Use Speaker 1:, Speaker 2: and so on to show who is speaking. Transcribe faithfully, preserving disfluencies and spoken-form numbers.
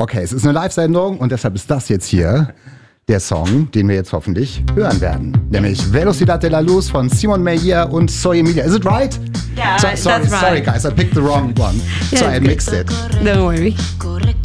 Speaker 1: Okay, es ist eine Live-Sendung und deshalb ist das jetzt hier der Song, den wir jetzt hoffentlich hören werden. Nämlich Velocidad de la Luz von Simon Meyer und Soy Emilia. Is it right?
Speaker 2: Yeah,
Speaker 1: so, sorry,
Speaker 2: that's right.
Speaker 1: Sorry guys, I picked the wrong one.
Speaker 2: Yeah,
Speaker 1: so I mixed it.
Speaker 2: Don't worry.